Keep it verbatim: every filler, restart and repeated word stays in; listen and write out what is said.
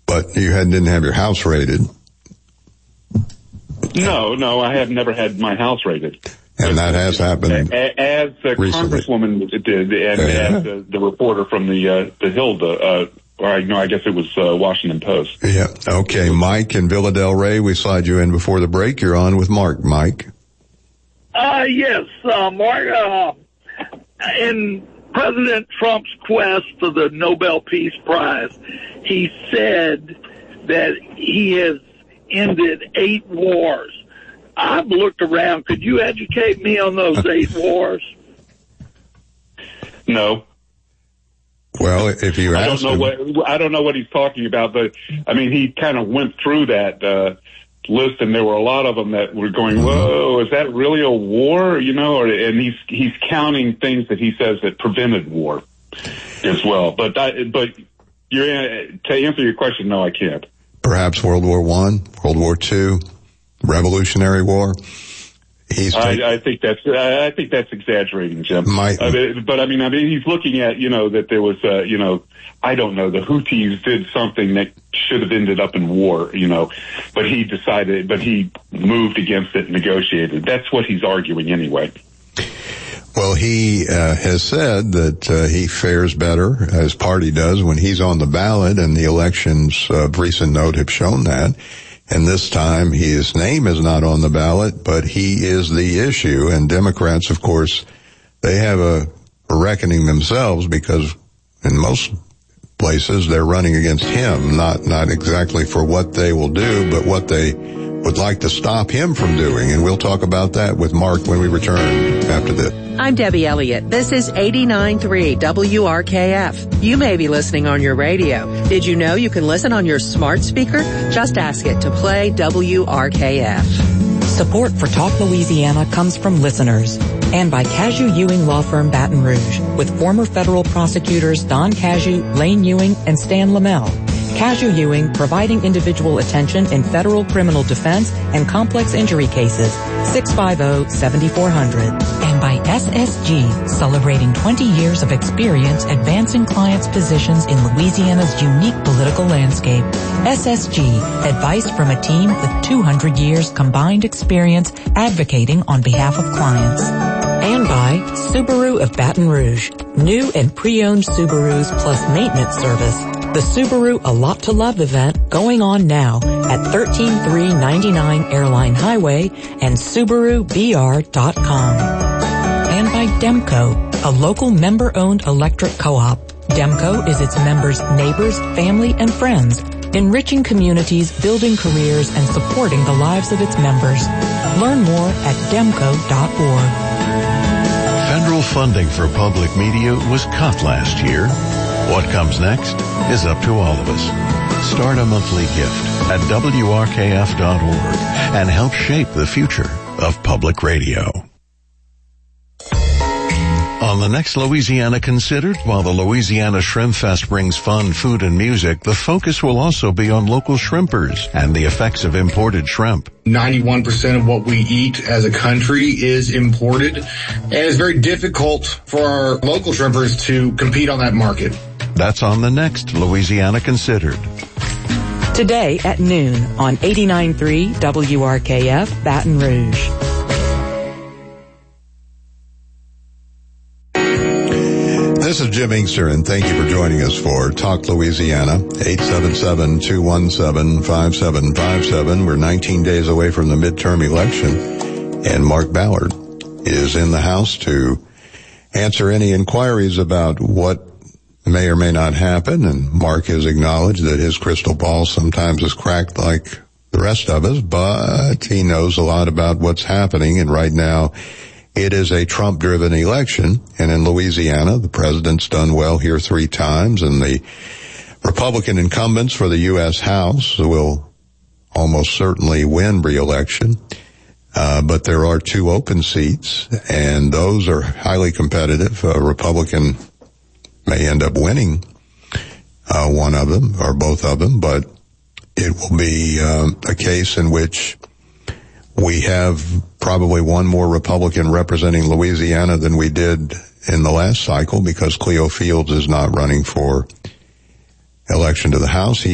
But you had, didn't have your house raided. No, no, I have never had my house raided. And that has happened as the recently. Congresswoman did, and yeah. as the, the reporter from the uh, the Hill, uh, or I know, I guess it was uh, Washington Post. Yeah. Okay, Mike in Villa Del Rey, we slide you in before the break. You're on with Mark. Mike. Uh, yes, uh, Mark. Uh, in President Trump's quest for the Nobel Peace Prize, he said that he has ended eight wars. I've looked around. Could you educate me on those eight wars? No. Well, if you I ask don't know him, what I don't know what he's talking about, but I mean, he kind of went through that uh, list, and there were a lot of them that were going, "Whoa, is that really a war?" You know, or, and he's he's counting things that he says that prevented war as well. But I, but you're, to answer your question, no, I can't. Perhaps World War One, World War Two, Revolutionary War. He's take, I, I think that's I think that's exaggerating, Jim. My, I mean, but I mean, I mean, he's looking at, you know, that there was, uh, you know, I don't know, the Houthis did something that should have ended up in war, you know, but he decided, but he moved against it, negotiated. That's what he's arguing anyway. Well, he uh, has said that uh, he fares better, his party does, when he's on the ballot, and the elections of recent note have shown that. And this time his name is not on the ballot, but he is the issue. And Democrats, of course, they have a, a reckoning themselves, because in most places they're running against him, not, not exactly for what they will do, but what they would like to stop him from doing. And we'll talk about that with Mark when we return after this. I'm Debbie Elliott. This is eighty-nine point three W R K F. You may be listening on your radio. Did you know you can listen on your smart speaker? Just ask it to play W R K F. Support for Talk Louisiana comes from listeners and by Cashew Ewing Law Firm Baton Rouge, with former federal prosecutors Don Cashew, Lane Ewing, and Stan Lamel. Cashew Ewing, providing individual attention in federal criminal defense and complex injury cases. six five zero, seven four zero zero. And by S S G, celebrating twenty years of experience advancing clients' positions in Louisiana's unique political landscape. S S G, advice from a team with two hundred years combined experience advocating on behalf of clients. And by Subaru of Baton Rouge, new and pre-owned Subarus plus maintenance service. The Subaru A Lot to Love event going on now at thirteen three ninety-nine Airline Highway and Subaru B R dot com. And by Demco, a local member-owned electric co-op. Demco is its members' neighbors, family, and friends, enriching communities, building careers, and supporting the lives of its members. Learn more at demco dot org. Federal funding for public media was cut last year. What comes next is up to all of us. Start a monthly gift at W R K F dot org and help shape the future of public radio. On the next Louisiana Considered, while the Louisiana Shrimp Fest brings fun, food, and music, the focus will also be on local shrimpers and the effects of imported shrimp. ninety-one percent of what we eat as a country is imported, and it's very difficult for our local shrimpers to compete on that market. That's on the next Louisiana Considered. Today at noon on eighty-nine point three W R K F Baton Rouge. This is Jim Inkster, and thank you for joining us for Talk Louisiana, eight seven seven, two one seven, five seven five seven. We're nineteen days away from the midterm election, and Mark Ballard is in the house to answer any inquiries about what may or may not happen. And Mark has acknowledged that his crystal ball sometimes is cracked like the rest of us, but he knows a lot about what's happening, and right now it is a Trump-driven election, and in Louisiana, the president's done well here three times, and the Republican incumbents for the U S House will almost certainly win re-election. Uh, but there are two open seats, and those are highly competitive. A Republican may end up winning uh, one of them, or both of them, but it will be um, a case in which we have probably one more Republican representing Louisiana than we did in the last cycle, because Cleo Fields is not running for election to the House. He